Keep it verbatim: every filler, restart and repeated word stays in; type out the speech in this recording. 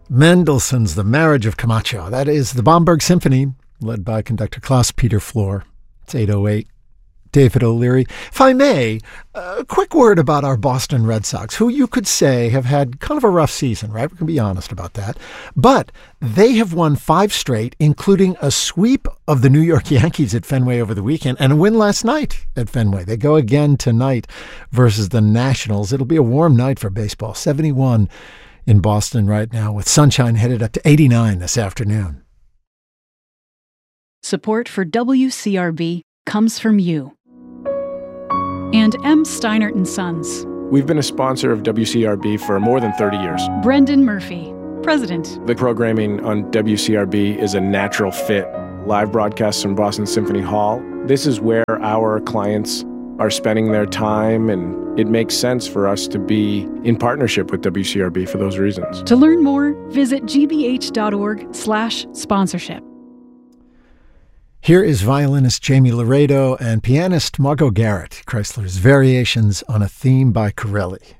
Mendelssohn's The Marriage of Camacho. That is the Bomberg Symphony, led by conductor Klaus-Peter Flohr. It's eight oh eight. David O'Leary. If I may, a quick word about our Boston Red Sox, who you could say have had kind of a rough season, right? We can be honest about that. But they have won five straight, including a sweep of the New York Yankees at Fenway over the weekend and a win last night at Fenway. They go again tonight versus the Nationals. It'll be a warm night for baseball. seventy-one in Boston right now, with sunshine headed up to eighty-nine this afternoon. Support for W C R B comes from you. And M. Steinert and Sons. We've been a sponsor of W C R B for more than thirty years. Brendan Murphy, President. The programming on W C R B is a natural fit. Live broadcasts from Boston Symphony Hall. This is where our clients are spending their time, and it makes sense for us to be in partnership with W C R B for those reasons. To learn more, visit gbh.org slash sponsorship. Here is violinist Jamie Laredo and pianist Margot Garrett, Chrysler's Variations on a Theme by Corelli.